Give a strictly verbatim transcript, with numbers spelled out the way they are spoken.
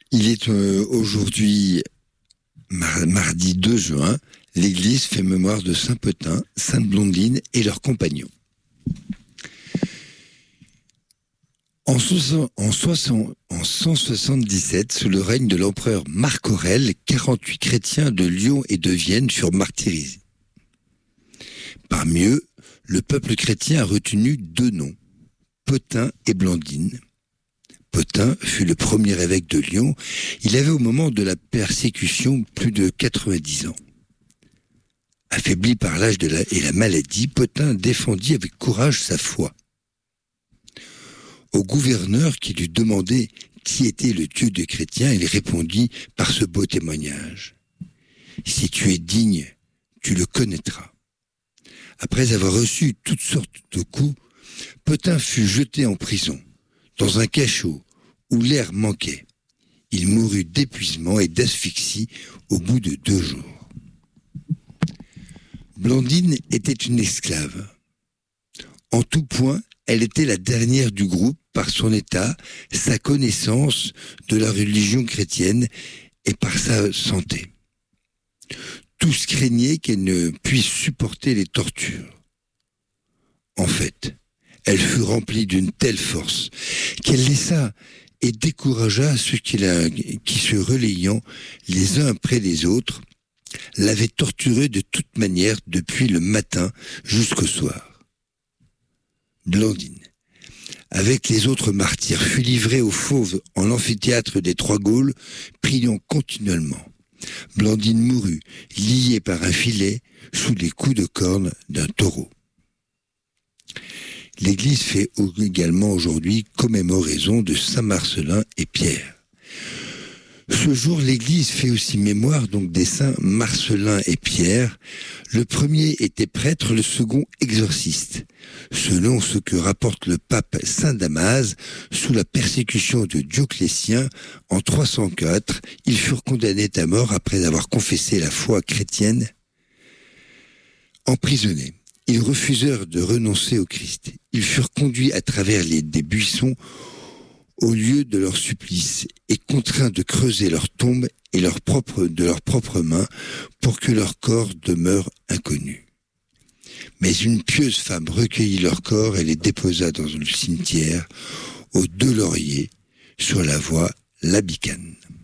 Il est euh, aujourd'hui mar- mardi deux juin. L'église fait mémoire de Saint Pothin, Sainte Blondine et leurs compagnons. En, soixante, en, soixante, en cent soixante-dix-sept, sous le règne de l'empereur Marc Aurèle, quarante-huit chrétiens de Lyon et de Vienne furent martyrisés. Parmi eux, le peuple chrétien a retenu deux noms, Pothin et Blandine. Pothin fut le premier évêque de Lyon. Il avait au moment de la persécution plus de quatre-vingt-dix ans. Affaibli par l'âge de la, et la maladie, Pothin défendit avec courage sa foi. Au gouverneur qui lui demandait qui était le Dieu des chrétiens, il répondit par ce beau témoignage. « Si tu es digne, tu le connaîtras. » Après avoir reçu toutes sortes de coups, Pothin fut jeté en prison, dans un cachot où l'air manquait. Il mourut d'épuisement et d'asphyxie au bout de deux jours. Blandine était une esclave. En tout point, elle était la dernière du groupe par son état, sa connaissance de la religion chrétienne et par sa santé. Tous craignaient qu'elle ne puisse supporter les tortures. En fait, elle fut remplie d'une telle force qu'elle laissa et découragea ceux qui, la, qui se relayant les uns après les autres, l'avaient torturée de toute manière depuis le matin jusqu'au soir. Blandine, avec les autres martyrs, fut livrée aux fauves en l'amphithéâtre des Trois Gaules, priant continuellement. Blandine mourut, liée par un filet, sous les coups de corne d'un taureau. L'Église fait également aujourd'hui commémoraison de Saint Marcellin et Pierre. Ce jour, l'Église fait aussi mémoire donc des saints Marcellin et Pierre. Le premier était prêtre, le second exorciste. Selon ce que rapporte le pape Saint Damas, sous la persécution de Dioclétien, en trois cent quatre, ils furent condamnés à mort après avoir confessé la foi chrétienne. Emprisonnés, ils refusèrent de renoncer au Christ. Ils furent conduits à travers les, des buissons au lieu de leur supplice et contraints de creuser leur tombe et leur propre, de leurs propres mains pour que leur corps demeure inconnu. Mais une pieuse femme recueillit leur corps et les déposa dans le cimetière aux Deux Lauriers sur la voie Labicane.